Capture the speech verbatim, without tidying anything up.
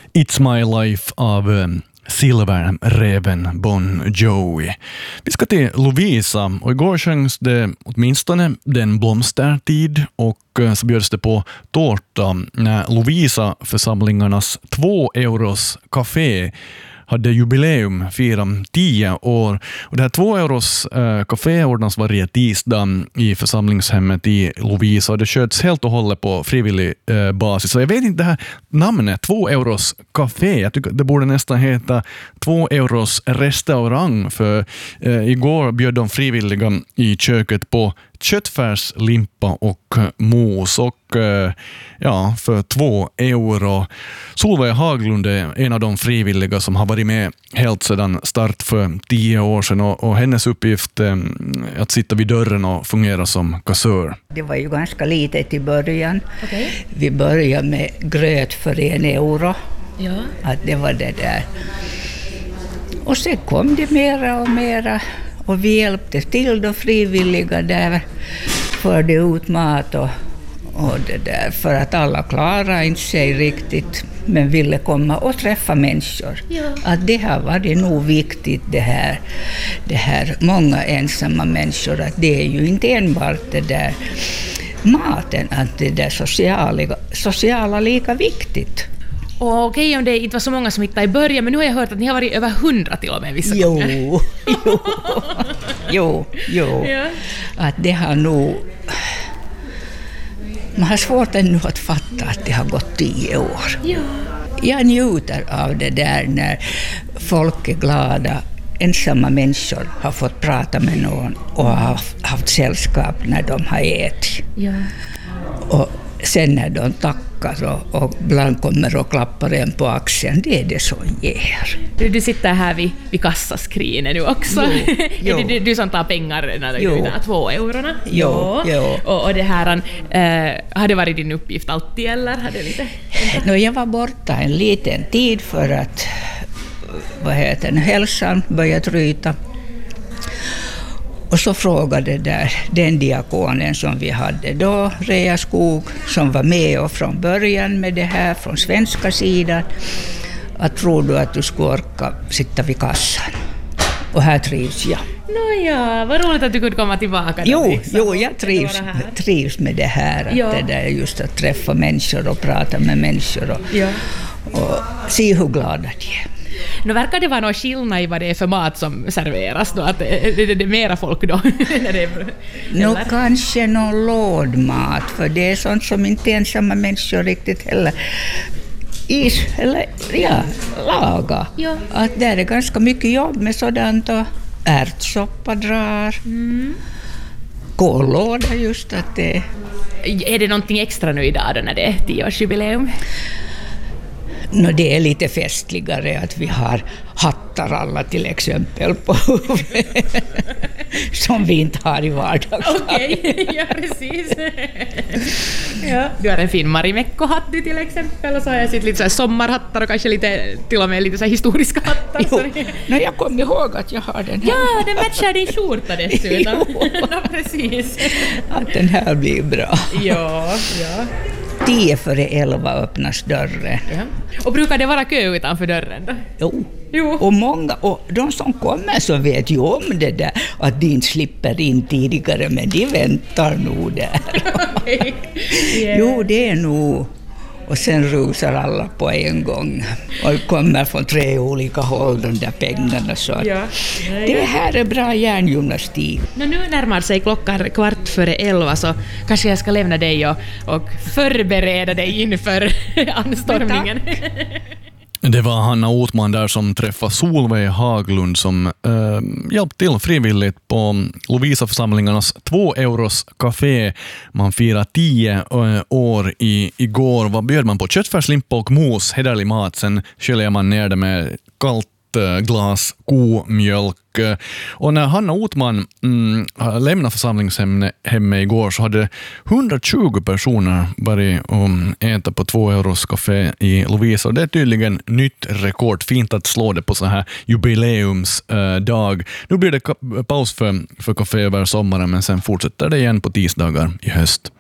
It's My Life av um, Silverreven Bon Jovi. Vi ska till Lovisa och igår sjöngs det åtminstone Den blomstertid och så bjöds det på tårta när Lovisa församlingarnas två euros café hade jubileum, firat tio år. Och det här två euros äh, café ordnas varje tisdag i församlingshemmet i Lovisa. Och det sköts helt och hållet på frivillig äh, basis. Så jag vet inte det här namnet, två euros café. Jag tycker det borde nästan heta två euros restaurang. För äh, igår bjöd de frivilliga i köket på köttfärs, limpa och mos och ja, för två euro. Solveig Haglund är en av de frivilliga som har varit med helt sedan start för tio år sedan och, och hennes uppgift är att sitta vid dörren och fungera som kassör. Det var ju ganska litet i början. Okay. Vi började med gröt för en euro. Ja. Att det var det där. Och sen kom det mera och mera. Och vi hjälpte till de frivilliga där, förde ut mat och, och det där, för att alla klarade inte sig riktigt, men ville komma och träffa människor. Ja. Att det har varit nog viktigt det här, det här, många ensamma människor, att det är ju inte enbart det där maten, att det där sociala, sociala lika viktigt. Och okej om det inte var så många som hittade i början, men nu har jag hört att ni har varit över hundra till och med vissa jo, gånger. jo, jo, jo. Ja. Att det har nog... Man har svårt ännu att fatta att det har gått tio år. Ja. Jag njuter av det där när folk är glada. Ensamma människor har fått prata med någon och har haft, haft sällskap när de har ätit. Ja. Och sen när de tackar och, och ibland kommer och klappar en på axeln, det är det som ger. Du, du sitter här vid, vid kassaskrinet nu också. Jo, jo. Är det du, du som tar pengar när du Jo. ger två eurona? Jo, jo. Och, och det här, äh, har det varit din uppgift alltid eller? Har det lite... No, jag var borta en liten tid för att vad heter det, hälsan började tryta. Och så frågade där den diakonen som vi hade då, Rea Skog, som var med och från början med det här från svenska sidan, att tror du att du ska orka sitta vid kassan? Och här trivs jag. Nåja, vad roligt att du kunde komma tillbaka. Jo, liksom. jo, jag trivs, trivs med det här, att Ja. det där just att träffa människor och prata med människor och, Ja. och se hur glada de är. Nu verkar det vara någon skillnad i vad det är för mat som serveras då, att det, det, det är mera folk då. När det är, Nå, kanske någon lådmat, för det är sånt som inte ensamma människor riktigt heller is, eller ja, laga. Ja. Att där är ganska mycket jobb med sådant och ärtsoppa drar. Mm. Kållåda just att det... Är det någonting extra nu idag då när det är tioårsjubileum? No, det är lite festligare att vi har hattar alla till exempel på huvudet som vi inte har i vardagslivet. Okej, ja precis. Ja. Du har en fin Marimekko-hatt till exempel och så har jag sett lite så här sommarhattar och kanske lite, till och med lite så här historiska hattar. Jo, no, jag kommer ihåg att jag har den här. Ja, den matchar din skjorta dessutom. Jo. Ja, precis. Att den här blir bra. Ja, ja. Tio före elva öppnas dörren. Ja. Och brukar det vara kö utanför dörren då? Jo. Jo. Och många, och de som kommer så vet ju om det där, att de inte slipper in tidigare, men de väntar nog där. Okay. Yeah. Jo, det är nog. Och sen rusar alla på en gång och kommer från tre olika håll, de där pengarna. Så att Ja. Ja, ja. det här är bra hjärngymnastik. No, nu närmar sig klockan kvart före elva så kanske jag ska lämna dig och, och förbereda dig inför anstormningen. Det var Hanna Otman där som träffade Solveig Haglund som äh, hjälpt till frivilligt på Lovisa-församlingarnas två euros café. Man firar tio äh, år i, igår. Vad bjöd man på? Köttfärslimpa och mos, hederlig mat. Sen sköljer man ner det med kallt glas komjölk. Och när Hanna Otman mm, lämnade församlingshemmet igår så hade hundratjugo personer varit och äta på två euros café i Lovisa. Och det är tydligen nytt rekord. Fint att slå det på så här jubileumsdag. Nu blir det paus för, för café över sommaren, men sen fortsätter det igen på tisdagar i höst.